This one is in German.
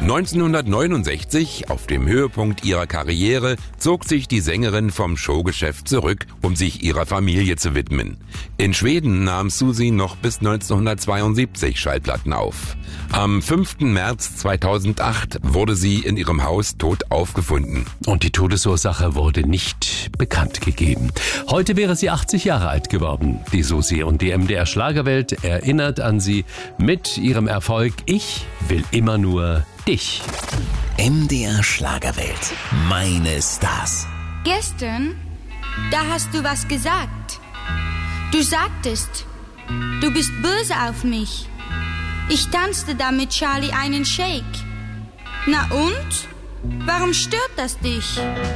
1969, auf dem Höhepunkt ihrer Karriere, zog sich die Sängerin vom Showgeschäft zurück, um sich ihrer Familie zu widmen. In Schweden nahm Susie noch bis 1972 Schallplatten auf. Am 5. März 2008 wurde sie in ihrem Haus tot aufgefunden. Und die Todesursache wurde nicht bekannt gegeben. Heute wäre sie 80 Jahre alt geworden, die Susie. Und die MDR Schlagerwelt erinnert an sie mit ihrem Erfolg Ich will immer nur dich. MDR Schlagerwelt. Meine Stars. Gestern, da hast du was gesagt. Du sagtest, du bist böse auf mich. Ich tanzte da mit Charlie einen Shake. Na und? Warum stört das dich?